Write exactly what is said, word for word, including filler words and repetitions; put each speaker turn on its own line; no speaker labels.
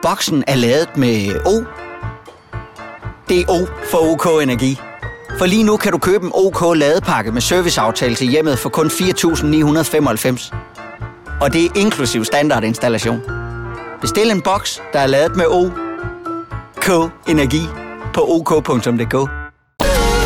boksen er ladet med O. Det er O for OK Energi. For lige nu kan du købe en OK ladepakke med serviceaftale til hjemmet for kun fire tusind ni hundrede femoghalvfems. Og det er inklusiv standardinstallation. Bestil en boks, der er ladet med OK Energi på ok punktum d k.